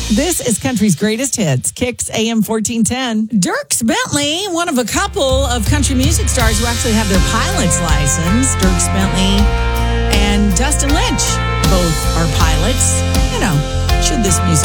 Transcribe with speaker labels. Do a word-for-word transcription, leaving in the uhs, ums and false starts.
Speaker 1: This is Country's Greatest Hits, Kicks A M fourteen ten. Dierks Bentley, one of a couple of country music stars who actually have their pilot's license. Dierks Bentley and Dustin Lynch both are pilots. You know, should this music